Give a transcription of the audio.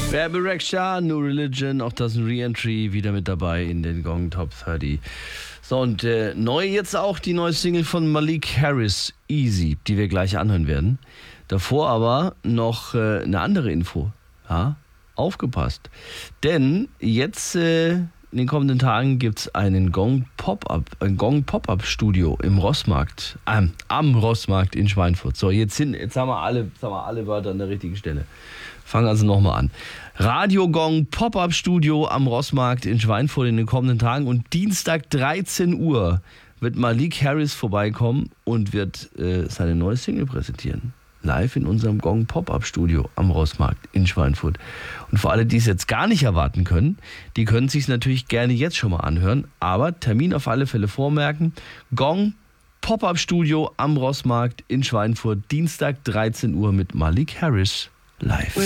Bebe Rexha, New Religion, auch das ein Re-Entry, wieder mit dabei in den Gong Top 30. So, und neu jetzt auch die neue Single von Malik Harris, Easy, die wir gleich anhören werden. Davor aber noch eine andere Info. Ja? Aufgepasst. Denn jetzt in den kommenden Tagen gibt es ein Gong Pop-Up Studio im Rossmarkt, am Rossmarkt in Schweinfurt. So, jetzt haben wir alle Wörter an der richtigen Stelle. Fangen also nochmal an. Radio Gong Pop-Up Studio am Rossmarkt in Schweinfurt in den kommenden Tagen und Dienstag 13 Uhr wird Malik Harris vorbeikommen und wird seine neue Single präsentieren. Live in unserem Gong Pop-Up Studio am Rossmarkt in Schweinfurt. Und für alle, die es jetzt gar nicht erwarten können, die können es sich natürlich gerne jetzt schon mal anhören, aber Termin auf alle Fälle vormerken. Gong Pop-Up Studio am Rossmarkt in Schweinfurt, Dienstag 13 Uhr mit Malik Harris live.